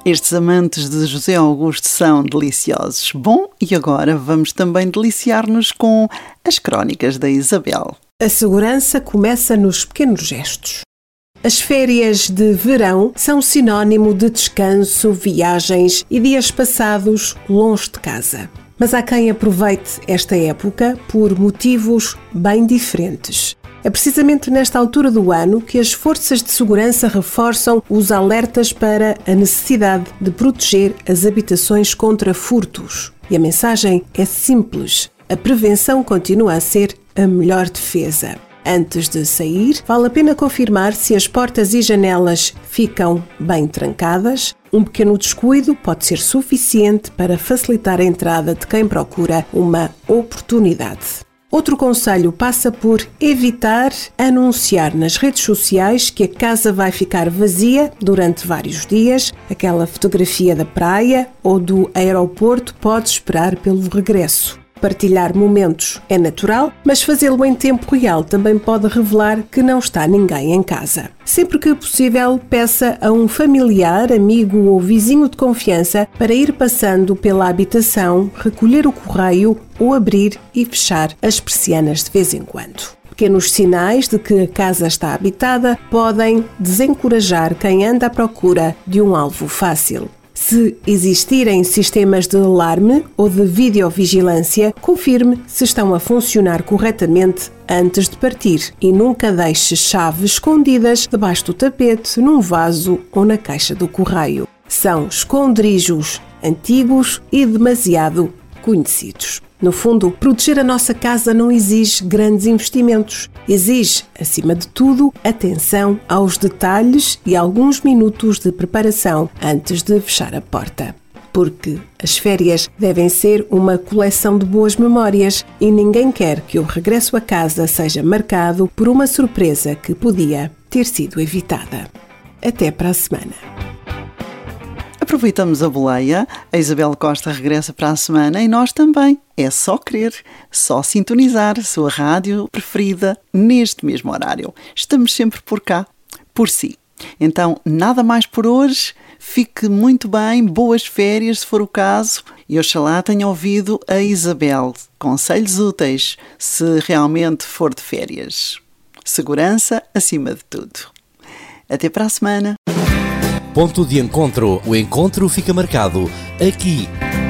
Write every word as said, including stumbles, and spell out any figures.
Estes amantes de José Augusto são deliciosos. Bom, e agora vamos também deliciar-nos com as crónicas da Isabel. A segurança começa nos pequenos gestos. As férias de verão são sinónimo de descanso, viagens e dias passados longe de casa. Mas há quem aproveite esta época por motivos bem diferentes. É precisamente nesta altura do ano que as forças de segurança reforçam os alertas para a necessidade de proteger as habitações contra furtos. E a mensagem é simples: a prevenção continua a ser a melhor defesa. Antes de sair, vale a pena confirmar se as portas e janelas ficam bem trancadas. Um pequeno descuido pode ser suficiente para facilitar a entrada de quem procura uma oportunidade. Outro conselho passa por evitar anunciar nas redes sociais que a casa vai ficar vazia durante vários dias. Aquela fotografia da praia ou do aeroporto pode esperar pelo regresso. Partilhar momentos é natural, mas fazê-lo em tempo real também pode revelar que não está ninguém em casa. Sempre que possível, peça a um familiar, amigo ou vizinho de confiança para ir passando pela habitação, recolher o correio ou abrir e fechar as persianas de vez em quando. Pequenos sinais de que a casa está habitada podem desencorajar quem anda à procura de um alvo fácil. Se existirem sistemas de alarme ou de videovigilância, confirme se estão a funcionar corretamente antes de partir e nunca deixe chaves escondidas debaixo do tapete, num vaso ou na caixa do correio. São esconderijos antigos e demasiado conhecidos. No fundo, proteger a nossa casa não exige grandes investimentos. Exige, acima de tudo, atenção aos detalhes e alguns minutos de preparação antes de fechar a porta. Porque as férias devem ser uma coleção de boas memórias e ninguém quer que o regresso a casa seja marcado por uma surpresa que podia ter sido evitada. Até para a semana. Aproveitamos a boleia, a Isabel Costa regressa para a semana e nós também. É só querer, só sintonizar a sua rádio preferida neste mesmo horário. Estamos sempre por cá, por si. Então, nada mais por hoje. Fique muito bem, boas férias se for o caso e oxalá tenha ouvido a Isabel. Conselhos úteis se realmente for de férias. Segurança acima de tudo. Até para a semana. Ponto de encontro. O encontro fica marcado aqui